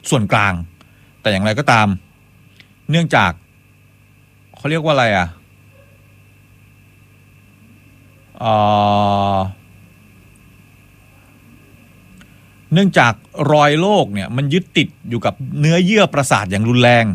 ส่วนกลางแต่อย่างไรก็ตามเนื่องจากเขาเรียกว่าอะไรเนื่องจากรอยโรคเนี่ยมันยึดติดอยู่กับเนื้อเยื่อประสาทอย่างรุนแรง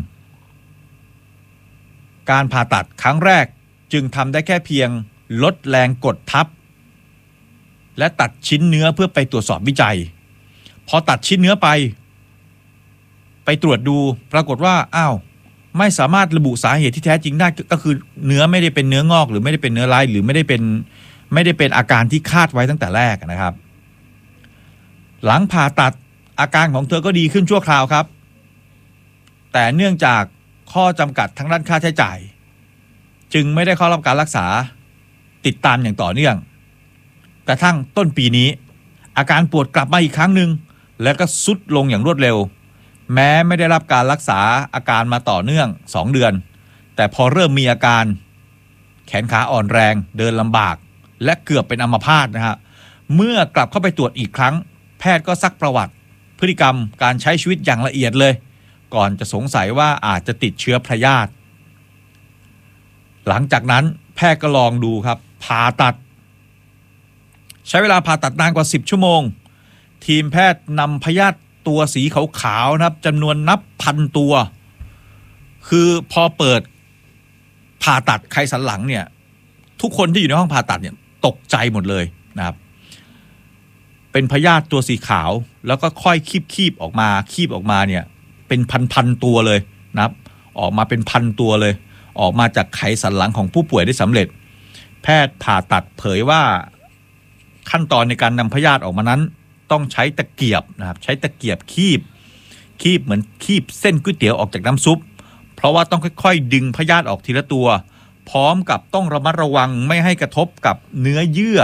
การผ่าตัดครั้งแรกจึงทำได้แค่เพียงลดแรงกดทับและตัดชิ้นเนื้อเพื่อไปตรวจสอบวิจัยพอตัดชิ้นเนื้อไปตรวจดูปรากฏว่าไม่สามารถระบุสาเหตุที่แท้จริงได้ก็คือเนื้อไม่ได้เป็นเนื้องอกหรือไม่ได้เป็นเนื้อร้ายหรือไม่ได้เป็นอาการที่คาดไว้ตั้งแต่แรกนะครับหลังผ่าตัดอาการของเธอก็ดีขึ้นชั่วคราวครับแต่เนื่องจากข้อจำกัดทางด้านค่าใช้จ่ายจึงไม่ได้เข้ารับการรักษาติดตามอย่างต่อเนื่องกระทั่งต้นปีนี้อาการปวดกลับมาอีกครั้งหนึ่งแล้วก็ทรุดลงอย่างรวดเร็วแม้ไม่ได้รับการรักษาอาการมาต่อเนื่อง2 เดือนแต่พอเริ่มมีอาการแขนขาอ่อนแรงเดินลำบากและเกือบเป็นอัมพาตนะฮะเมื่อกลับเข้าไปตรวจอีกครั้งแพทย์ก็ซักประวัติพฤติกรรมการใช้ชีวิตอย่างละเอียดเลยก่อนจะสงสัยว่าอาจจะติดเชื้อพยาธิหลังจากนั้นแพทย์ก็ลองดูครับผ่าตัดใช้เวลาผ่าตัดนานกว่า10 ชั่วโมงทีมแพทย์นำพยาธิตัวสีขาวๆนะครับจำนวนนับพันตัวคือพอเปิดผ่าตัดไขสันหลังเนี่ยทุกคนที่อยู่ในห้องผ่าตัดเนี่ยตกใจหมดเลยนะครับเป็นพยาธิตัวสีขาวแล้วก็ค่อยคีบออกมาเนี่ยเป็นพันตัวเลยนะครับออกมาเป็นพันตัวเลยออกมาจากไขสันหลังของผู้ป่วยได้สำเร็จแพทย์ผ่าตัดเผยว่าขั้นตอนในการนำพยาธิออกมานั้นต้องใช้ตะเกียบนะครับใช้ตะเกียบคีบเหมือนคีบเส้นก๋วยเตี๋ยวออกจากน้ำซุปเพราะว่าต้องค่อยๆดึงพยาธิออกทีละตัวพร้อมกับต้องระมัดระวังไม่ให้กระทบกับเนื้อเยื่อ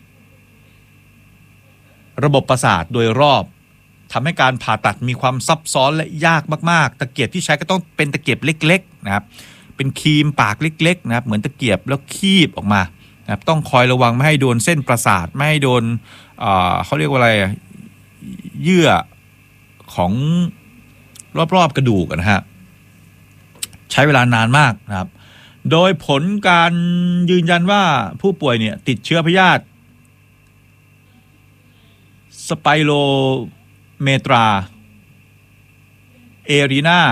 ระบบประสาทโดยรอบทำให้การผ่าตัดมีความซับซ้อนและยากมากๆตะเกียบที่ใช้ก็ต้องเป็นตะเกียบเล็กๆนะครับเป็นครีมปากเล็กๆนะครับเหมือนตะเกียบแล้วคีบออกมานะครับต้องคอยระวังไม่ให้โดนเส้นประสาทไม่ให้โดนเขาเรียกว่าอะไรเยื่อของรอบๆกระดูกนะฮะใช้เวลานานมากนะครับโดยผลการยืนยันว่าผู้ป่วยเนี่ยติดเชื้อพยาธิสไปโรเมตราเอรีนา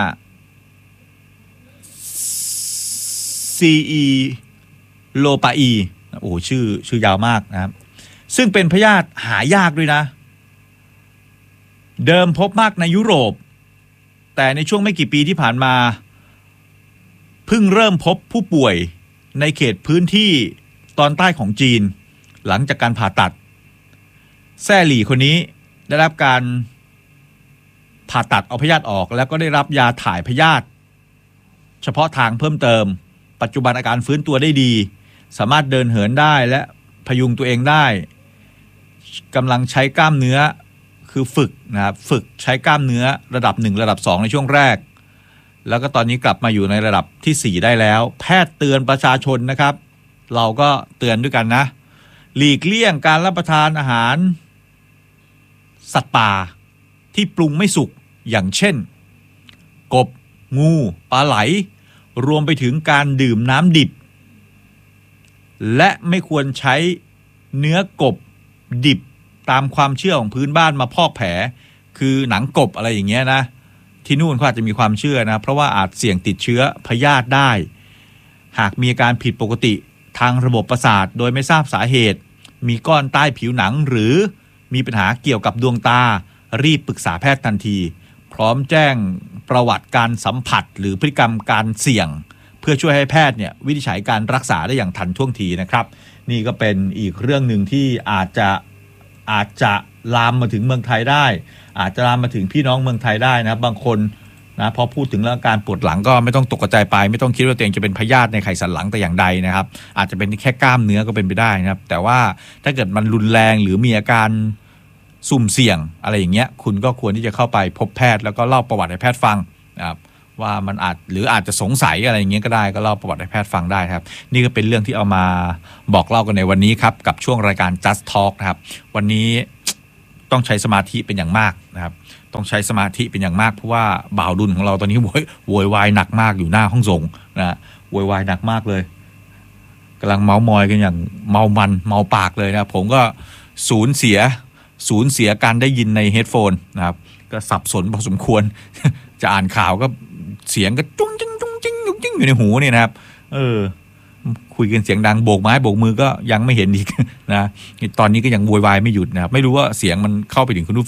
ซีอีโลปาอีโอ้ชื่อยาวมากนะครับซึ่งเป็นพยาธิหายากด้วยนะเดิมพบมากในยุโรปแต่ในช่วงไม่กี่ปีที่ผ่านมาเพิ่งเริ่มพบผู้ป่วยในเขตพื้นที่ตอนใต้ของจีนหลังจากการผ่าตัดแซ่หลี่คนนี้ได้รับการผ่าตัดเอาพยาธิออกแล้วก็ได้รับยาถ่ายพยาธิเฉพาะทางเพิ่มเติมปัจจุบันอาการฟื้นตัวได้ดีสามารถเดินเหินได้และพยุงตัวเองได้กำลังใช้กล้ามเนื้อคือฝึกใช้กล้ามเนื้อระดับ1ระดับ2ในช่วงแรกแล้วก็ตอนนี้กลับมาอยู่ในระดับที่4ได้แล้วแพทย์เตือนประชาชนนะครับเราก็เตือนด้วยกันนะหลีกเลี่ยงการรับประทานอาหารสัตว์ป่าที่ปรุงไม่สุกอย่างเช่นกบงูปลาไหลรวมไปถึงการดื่มน้ำดิบและไม่ควรใช้เนื้อกบดิบตามความเชื่อของพื้นบ้านมาพอกแผลคือหนังกบอะไรอย่างเงี้ยนะที่นู่นเขาอาจจะมีความเชื่อนะเพราะว่าอาจเสี่ยงติดเชื้อพยาธิได้หากมีอาการผิดปกติทางระบบประสาทโดยไม่ทราบสาเหตุมีก้อนใต้ผิวหนังหรือมีปัญหาเกี่ยวกับดวงตารีบปรึกษาแพทย์ทันทีพร้อมแจ้งประวัติการสัมผัสหรือพฤติกรรมการเสี่ยงเพื่อช่วยให้แพทย์เนี่ยวินิจฉัยการรักษาได้อย่างทันท่วงทีนะครับนี่ก็เป็นอีกเรื่องหนึ่งที่อาจจะลามมาถึงเมืองไทยได้อาจจะลามมาถึงพี่น้องเมืองไทยได้นะบางคนนะพอพูดถึงเรื่องการปวดหลังก็ไม่ต้องตกใจไปไม่ต้องคิดว่าตัวเองจะเป็นพยาธิในไขสันหลังแต่อย่างใดนะครับอาจจะเป็นแค่กล้ามเนื้อก็เป็นไปได้นะครับแต่ว่าถ้าเกิดมันรุนแรงหรือมีอาการสุ่มเสี่ยงอะไรอย่างเงี้ยคุณก็ควรที่จะเข้าไปพบแพทย์แล้วก็เล่าประวัติให้แพทย์ฟังนะครับว่ามันอาจจะสงสัยอะไรอย่างเงี้ยก็ได้ก็เล่าประวัติให้แพทย์ฟังได้ครับนี่ก็เป็นเรื่องที่เอามาบอกเล่ากันในวันนี้ครับกับช่วงรายการ Just Talk นะครับวันนี้ต้องใช้สมาธิเป็นอย่างมากนะครับต้องใช้สมาธิเป็นอย่างมากเพราะว่าบ่าวดุลของเราตอนนี้โวยวายหนักมากอยู่หน้าห้องส่งนะโวยวายหนักมากเลยกำลังเมามอยกันอย่างเมามันเมาปากเลยนะผมก็สูญเสียการได้ยินในเฮดโฟนนะครับก็สับสนพอสมควร จะอ่านข่าวก็เสียงก็จุ้งจิ้งจุ้งจิ้งจุ้งจิ้งอยู่ในหูนี่นะครับคุยกันเสียงดังโบกไม้โบกมือก็ยังไม่เห็นอีกนะตอนนี้ก็ยังโวยวายไม่หยุดนะครับไม่รู้ว่าเสียงมันเข้าไปถึงคุณผู้